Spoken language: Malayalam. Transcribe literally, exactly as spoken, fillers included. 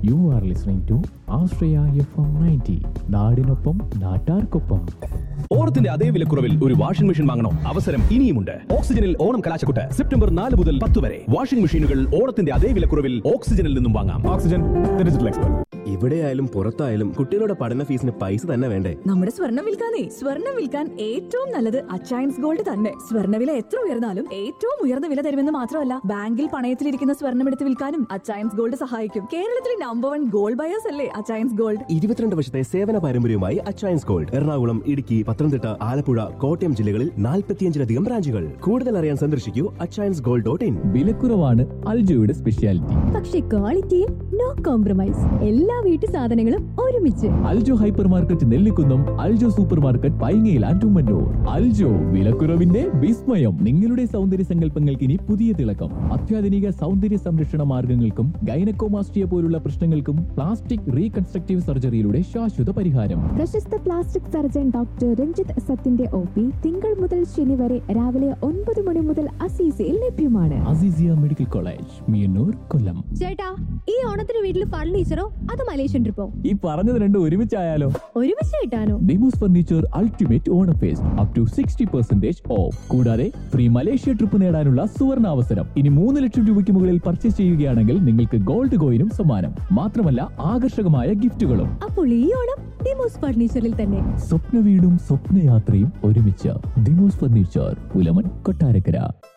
You are listening to Ashraya F M ninety. നാടിനൊപ്പം നാട്ടാർക്കൊപ്പം. ഓണത്തിന്റെ അതേ വിലക്കുറവിൽ ഒരു വാഷിംഗ് മെഷീൻ വാങ്ങണോ? അവസരം ഇനിയുമുണ്ട്. ഓക്സിജനിൽ ഓണം കലാശക്കൊട്ട് സെപ്റ്റംബർ നാല് മുതൽ പത്ത് വരെ. വാഷിംഗ് മെഷീനുകൾ ഓണത്തിന്റെ അതേ വിലക്കുറവിൽ ഓക്സിജനിൽ നിന്നും വാങ്ങാം. Oxygen digital expert. ഇവിടെയായാലും പുറത്തായാലും കുട്ടികളുടെ പഠന ഫീസിന് പൈസ തന്നെ വേണ്ടേ? നമ്മുടെ സ്വർണ്ണം വിൽക്കാനേ സ്വർണ്ണം വിൽക്കാൻ ഏറ്റവും നല്ലത് അച്ചയൻസ് ഗോൾഡ് തന്നെ. സ്വർണ്ണവില എത്ര ഉയർന്നാലും ഏറ്റവും ഉയർന്ന വില തരുമെന്ന് മാത്രമല്ല, ബാങ്കിൽ പണയത്തിലിരിക്കുന്ന സ്വർണ്ണം എടുത്ത് വിൽക്കാനും അച്ചയൻസ് ഗോൾഡ് സഹായിക്കും. കേരളത്തിലെ നമ്പർ വൺ ഗോൾഡ് ബയേഴ്സ് അല്ലേ അച്ചയൻസ് ഗോൾഡ്. ഇരുപത്തിരണ്ട് വർഷത്തെ സേവന പാരമ്പര്യവുമായി അച്ചയൻസ് ഗോൾഡ് എറണാകുളം, ഇടുക്കി, പത്തനംതിട്ട, ആലപ്പുഴ, കോട്ടയം ജില്ലകളിൽ നാൽപ്പത്തിയഞ്ചിലധികം ബ്രാഞ്ചുകൾ. കൂടുതൽ അറിയാൻ സന്ദർശിക്കൂ Achayans gold dot in. വിലക്കുറവാണ് അൽജോയുടെ speciality. പക്ഷേ ക്വാളിറ്റിയിൽ നോ കോംപ്രമൈസ്. എല്ലാ വീട്ടു സാധനങ്ങളും ഒരുമിച്ച്. Aljo hyper market Nellikunnam, Aljo super market പൈങ്ങയിൽ and Ummannoor. Aljo വിലക്കുറവിന്റെ വിസ്മയം. നിങ്ങളുടെ സൗന്ദര്യ സങ്കല്പങ്ങൾക്ക് ഇനി പുതിയ തിളക്കം. അത്യാധുനിക സൗന്ദര്യ സംരക്ഷണ മാർഗങ്ങൾക്കും ഗൈനക്കോമാസ്റ്റിയ പോലുള്ള പ്രശ്നങ്ങൾക്കും പ്ലാസ്റ്റിക് റീകൺസ്ട്രക്റ്റീവ് സർജറിയിലൂടെ ശാശ്വത പരിഹാരം. പ്രശസ്ത plastic surgeon doctor Ranjith സത്തിന്റെ O P തിങ്കൾ മുതൽ ശനി വരെ രാവിലെ ഒൻപത് മണി മുതൽ അസീസയിൽ ലഭ്യമാണ്. അസീസിയ മെഡിക്കൽ കോളേജ്, മിയന്നൂർ, കൊല്ലം. ചേട്ടാ, ഈ ഓണത്തിന് വീട്ടിൽ ഫർണിച്ചറോ അത് മലേഷ്യൻ ട്രിപ്പോ? ഈ പറഞ്ഞത് രണ്ടും ഒരുമിച്ചായാലോ? ഒരുമിച്ച് കിട്ടാനോ? Demos furniture ultimate Onam first up to sixty percentage of. കൂടാതെ ഫ്രീ മലേഷ്യ ട്രിപ്പ് നേടാനുള്ള സുവർണ അവസരം. ഇനി മൂന്ന് ലക്ഷം രൂപയ്ക്ക് മുകളിൽ പർച്ചേസ് ചെയ്യുകയാണെങ്കിൽ നിങ്ങൾക്ക് ഗോൾഡ് കോയിനും സമ്മാനം. മാത്രമല്ല ആകർഷകമായ ഗിഫ്റ്റുകളും. അപ്പോൾ ഈ ഓണം ഡിമോസ് ഫർണിച്ചറിൽ തന്നെ. സ്വപ്ന വീടും സ്വപ്നയാത്രയും ഒരുമിച്ച്. ഡിമോസ് ഫർണിച്ചർ, പുലമൺ, കൊട്ടാരക്കര.